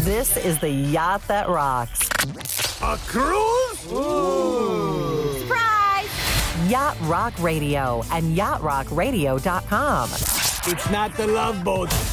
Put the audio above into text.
This is the yacht that rocks. A cruise? Ooh. Surprise! Yacht Rock Radio and yachtrockradio.com. It's not the Love Boat.